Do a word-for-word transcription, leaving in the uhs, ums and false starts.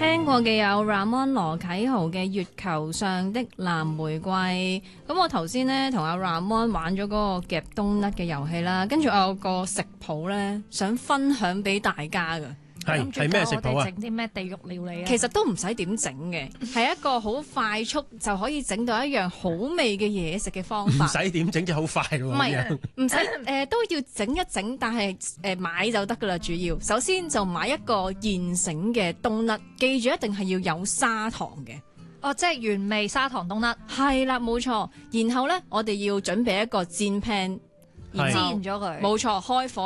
聽過嘅有 Ramon 羅啟豪嘅《月球上的藍玫瑰》。咁我頭先呢，同阿 Ramon 玩咗嗰個夾冬甩嘅遊戲啦，跟住我有個食譜呢，想分享俾大家㗎。 係係咩食譜啊？ 整啲咩地獄料理啊？ 其實都唔使點整嘅，係一個好快速就可以整到一樣好味嘅嘢食嘅方法。 唔使點整就好快喎。 唔係唔使誒都要整一整，但係誒、呃、買就得噶啦。主要首先就買一個現成嘅冬甩，記住一定係要有砂糖嘅。 哦，即係原味砂糖冬甩。 係啦，冇錯。然後咧，我哋要準備一個煎 pan，然後煎咗佢。 冇錯，開火。